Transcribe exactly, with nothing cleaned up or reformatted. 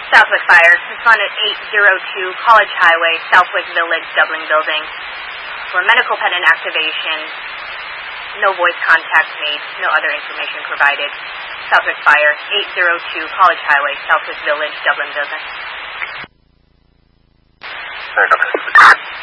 Southwick Fire, responded eight oh two College Highway, Southwick Village, Dublin Building. For medical pet inactivation, no voice contact made, no other information provided. Southwick Fire, eight oh two College Highway, Southwick Village, Dublin Building. Okay.